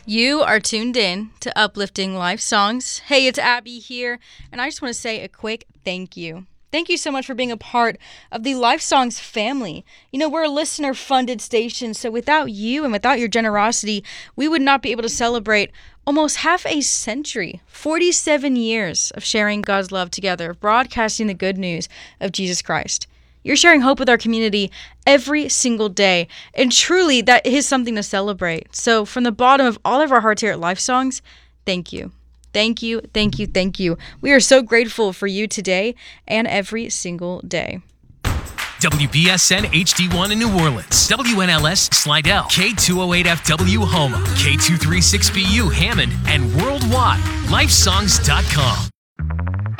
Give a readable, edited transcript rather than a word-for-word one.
You are tuned in to Uplifting Life Songs. Hey, it's Abby here, and I just want to say a quick thank you. Thank you so much for being a part of the Life Songs family. You know, we're a listener-funded station, so without you and without your generosity, we would not be able to celebrate almost half a century, 47 years of sharing God's love together, broadcasting the good news of Jesus Christ. You're sharing hope with our community every single day, and truly that is something to celebrate. So from the bottom of all of our hearts here at Life Songs, thank you. Thank you, thank you, thank you. We are so grateful for you today and every single day. WBSN HD1 in New Orleans, WNLS Slidell, K208FW Houma, K236BU Hammond, and worldwide, lifesongs.com.